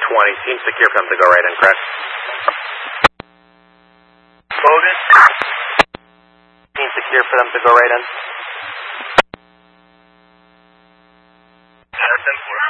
20, seems secure for them to go right in, correct? Logan? Seems secure for them to go right in. Yeah, 10-4.